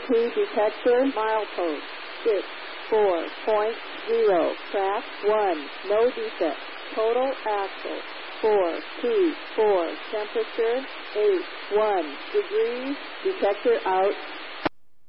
detector, milepost 64.0, craft 1, no defect, total axle 424, temperature 81 degrees, detector out.